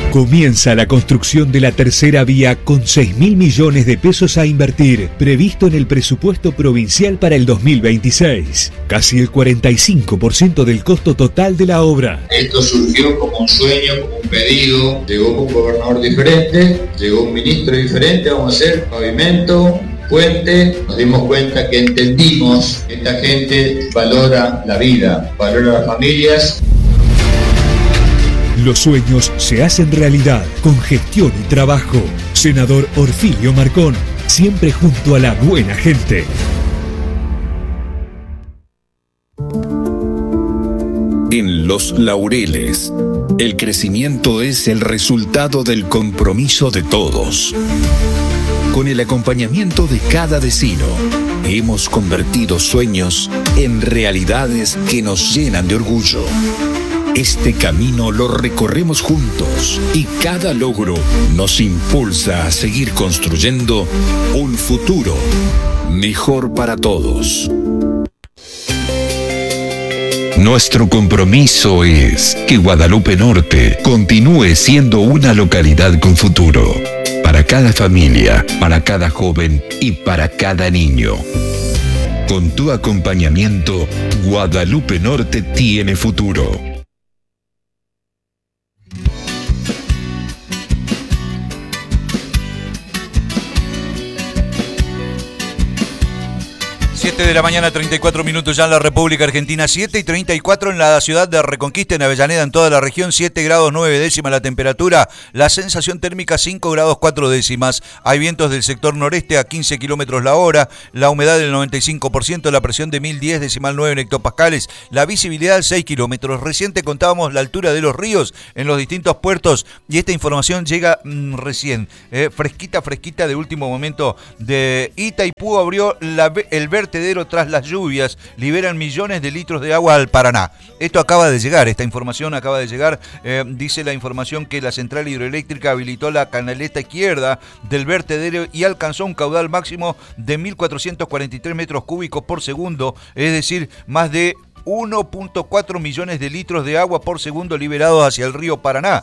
Comienza la construcción de la tercera vía con 6.000 millones de pesos a invertir, previsto en el presupuesto provincial para el 2026. Casi el 45% del costo total de la obra. Esto surgió como un sueño, como un pedido. Llegó un gobernador diferente, llegó un ministro diferente. Vamos a hacer pavimento, puente. Nos dimos cuenta que entendimos que esta gente valora la vida, valora las familias. Los sueños se hacen realidad con gestión y trabajo. Senador Orfilio Marcón, siempre junto a la buena gente. En Los Laureles, el crecimiento es el resultado del compromiso de todos. Con el acompañamiento de cada vecino, hemos convertido sueños en realidades que nos llenan de orgullo. Este camino lo recorremos juntos y cada logro nos impulsa a seguir construyendo un futuro mejor para todos. Nuestro compromiso es que Guadalupe Norte continúe siendo una localidad con futuro. Para cada familia, para cada joven y para cada niño. Con tu acompañamiento, Guadalupe Norte tiene futuro. 7 de la mañana, 34 minutos ya en la República Argentina, 7 y 34 en la ciudad de Reconquista, en Avellaneda, en toda la región, 7 grados 9 décimas la temperatura, la sensación térmica 5 grados 4 décimas, hay vientos del sector noreste a 15 kilómetros la hora, la humedad del 95%, la presión de 1010 decimal 9 en hectopascales, la visibilidad 6 kilómetros. Recién te contábamos la altura de los ríos en los distintos puertos y esta información llega recién, fresquita de último momento de Itaipú. Abrió el vertedero tras las lluvias, liberan millones de litros de agua al Paraná. Esto acaba de llegar, esta información acaba de llegar, dice la información que la central hidroeléctrica habilitó la canaleta izquierda del vertedero y alcanzó un caudal máximo de 1.443 metros cúbicos por segundo, es decir, más de 1.4 millones de litros de agua por segundo liberados hacia el río Paraná.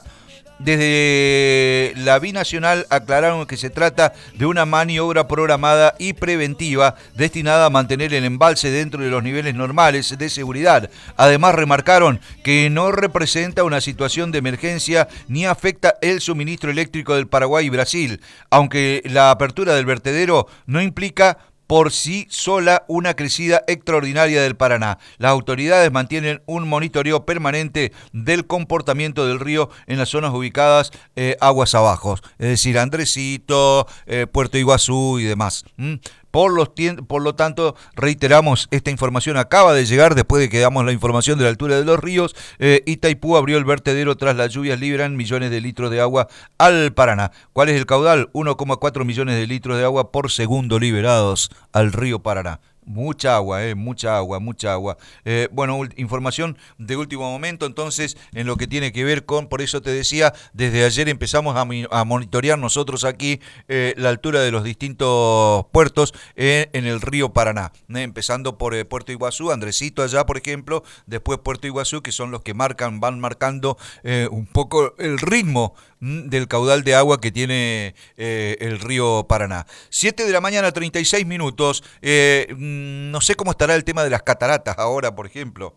Desde la Binacional aclararon que se trata de una maniobra programada y preventiva destinada a mantener el embalse dentro de los niveles normales de seguridad. Además, remarcaron que no representa una situación de emergencia ni afecta el suministro eléctrico del Paraguay y Brasil, aunque la apertura del vertedero no implica por sí sola una crecida extraordinaria del Paraná. Las autoridades mantienen un monitoreo permanente del comportamiento del río en las zonas ubicadas aguas abajo, es decir, Andresito, Puerto Iguazú y demás. Por lo tanto, reiteramos, esta información acaba de llegar después de que damos la información de la altura de los ríos. Itaipú abrió el vertedero tras las lluvias, liberan millones de litros de agua al Paraná. ¿Cuál es el caudal? 1,4 millones de litros de agua por segundo liberados al río Paraná. Mucha agua, mucha agua. Bueno, información de último momento, entonces, en lo que tiene que ver con, por eso te decía, desde ayer empezamos a monitorear nosotros aquí la altura de los distintos puertos en el río Paraná, empezando por Puerto Iguazú, Andresito allá, por ejemplo, después Puerto Iguazú, que son los que van marcando un poco el ritmo del caudal de agua que tiene el río Paraná. 7 de la mañana, 36 minutos. No sé cómo estará el tema de las cataratas ahora, por ejemplo.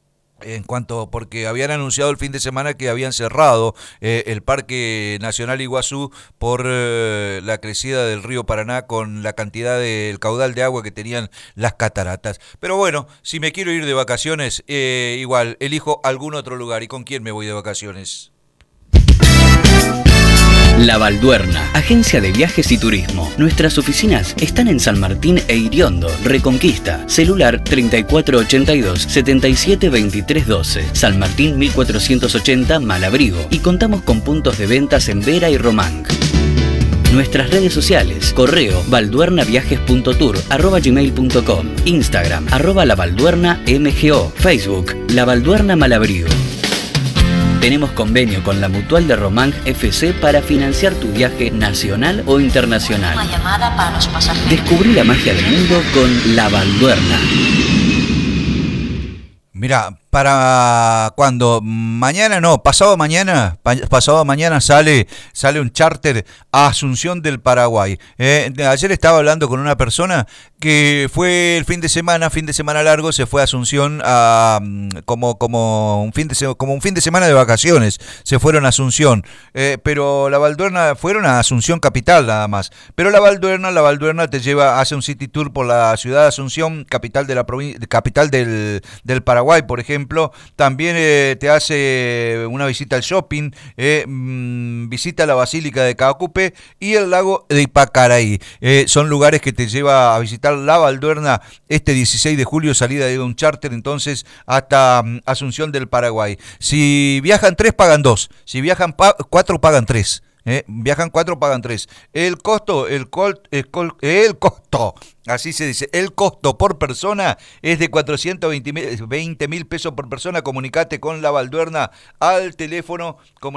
Porque habían anunciado el fin de semana que habían cerrado el Parque Nacional Iguazú por la crecida del río Paraná con la cantidad del caudal de agua que tenían las cataratas. Pero bueno, si me quiero ir de vacaciones, igual, elijo algún otro lugar. ¿Y con quién me voy de vacaciones? La Balduerna, agencia de viajes y turismo. Nuestras oficinas están en San Martín e Iriondo, Reconquista. Celular 3482-772312. San Martín 1480, Malabrigo. Y contamos con puntos de ventas en Vera y Román. Nuestras redes sociales, correo balduernaviajes.tour@gmail.com, Instagram @labalduernamgo, Facebook La Balduerna Malabrigo. Tenemos convenio con la Mutual de Román FC para financiar tu viaje nacional o internacional. Una llamada para los pasajeros. Descubrí la magia del mundo con La Balduerna. Mirá, para cuando mañana no, pasado mañana sale un charter a Asunción del Paraguay. Ayer estaba hablando con una persona que fue el fin de semana largo, se fue a Asunción como un fin de semana de vacaciones, se fueron a Asunción, pero la Valduerna fueron a Asunción capital nada más, pero la Valduerna te lleva, hace un city tour por la ciudad de Asunción, capital de la capital del Paraguay, por ejemplo. También te hace una visita al shopping, visita la Basílica de Cacupe y el lago de Ipacaraí. Son lugares que te lleva a visitar la Valduerna este 16 de julio, salida de un charter entonces hasta Asunción del Paraguay. Si viajan 3, pagan 2. Si viajan 4, pagan 3. Viajan 4, pagan 3. El costo, así se dice, el costo por persona es de 420 mil pesos por persona. Comunicate con la Valduerna al teléfono,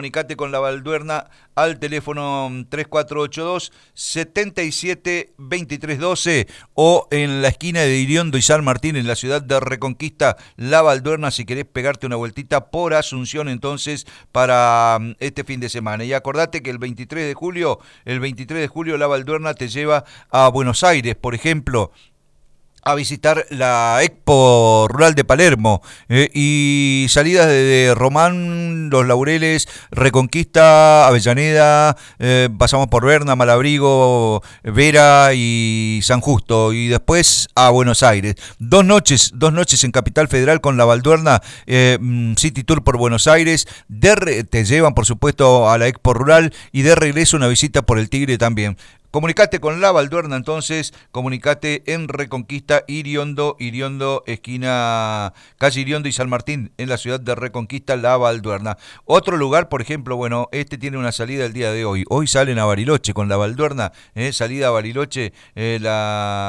3482-772312 o en la esquina de Iriondo y San Martín en la ciudad de Reconquista, la Valduerna, si querés pegarte una vueltita por Asunción entonces para este fin de semana. Y acordate que el 23 de julio la Valduerna te lleva a Buenos Aires, por ejemplo, a visitar la Expo Rural de Palermo, y salidas de Román, Los Laureles, Reconquista, Avellaneda, pasamos por Berna, Malabrigo, Vera y San Justo, y después a Buenos Aires. Dos noches en Capital Federal con la Valduerna, City Tour por Buenos Aires, te llevan por supuesto a la Expo Rural y de regreso una visita por el Tigre también. Comunicate con la Valduerna entonces, comunicate en Reconquista, Iriondo, esquina calle Iriondo y San Martín, en la ciudad de Reconquista, la Valduerna. Otro lugar, por ejemplo, bueno, tiene una salida el día de hoy. Hoy salen a Bariloche con la Valduerna, salida a Bariloche, la